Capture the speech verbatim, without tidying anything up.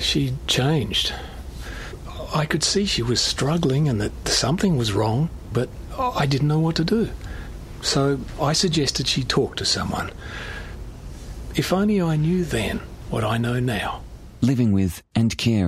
She'd changed. I could see she was struggling and that something was wrong, but I didn't know what to do. So I suggested she talk to someone. If only I knew then what I know now. Living with and caring